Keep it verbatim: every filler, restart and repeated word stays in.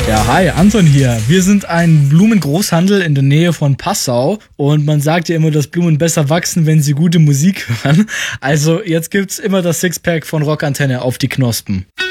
Ja, hi, Anton hier. Wir sind ein Blumengroßhandel in der Nähe von Passau und man sagt ja immer, dass Blumen besser wachsen, wenn sie gute Musik hören. Also jetzt gibt's immer das Sixpack von Rockantenne auf die Knospen.